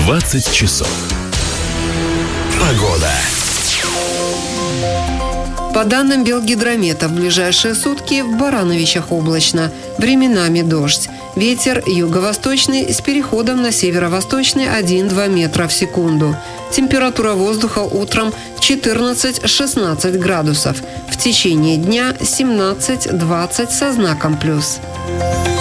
20 часов. Погода. По данным Белгидромета, в ближайшие сутки в Барановичах облачно, временами дождь. Ветер юго-восточный с переходом на северо-восточный 1-2 метра в секунду. Температура воздуха утром 14-16 градусов. В течение дня 17-20 со знаком плюс.